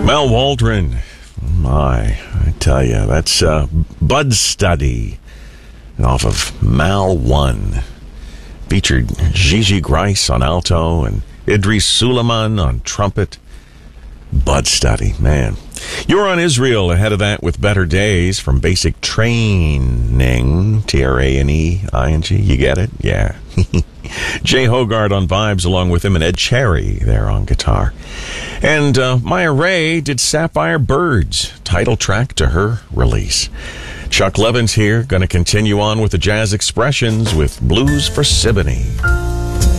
Mel Waldron. My, I tell you, that's Bud Study off of Mal 1. Featured Gigi Grice on alto and Idris Suleiman on trumpet. Bud Study, man. You're on Israel. Ahead of that with Better Days from Basic Training. T-R-A-N-E-I-N-G. You get it? Yeah. Jay Hogarth on vibes along with him, and Ed Cherry there on guitar. And Maya Ray did Sapphire Birds, title track to her release. Chuck Levin's here, going to continue on with the jazz expressions with Blues for Siboney.